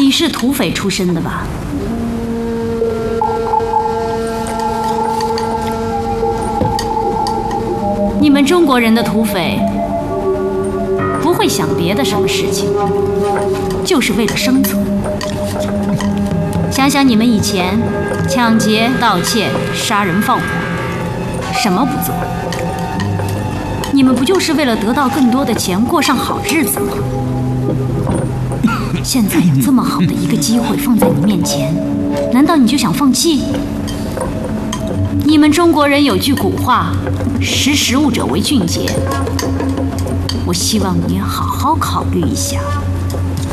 你是土匪出身的吧？你们中国人的土匪不会想别的什么事情，就是为了生存。想想你们以前抢劫、盗窃、杀人放火，什么不做？你们不就是为了得到更多的钱，过上好日子吗？现在有这么好的一个机会放在你面前，难道你就想放弃？你们中国人有句古话，识时务者为俊杰。我希望你好好考虑一下。